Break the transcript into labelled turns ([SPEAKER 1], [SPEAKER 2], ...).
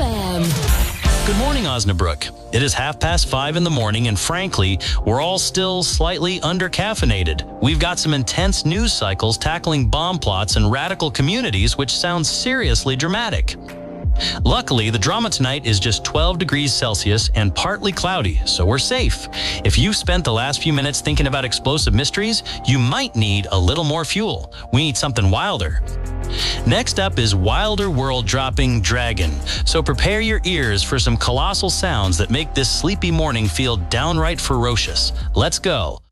[SPEAKER 1] Good morning, Osnabrück. It is 5:30 in the morning, and frankly, we're all still slightly under-caffeinated. We've got some intense news cycles tackling bomb plots and radical communities, which sounds seriously dramatic. Luckily, the drama tonight is just 12 degrees Celsius and partly cloudy, so we're safe. If you've spent the last few minutes thinking about explosive mysteries, you might need a little more fuel. We need something wilder. Next up is Wilder World dropping Dragon, so prepare your ears for some colossal sounds that make this sleepy morning feel downright ferocious. Let's go.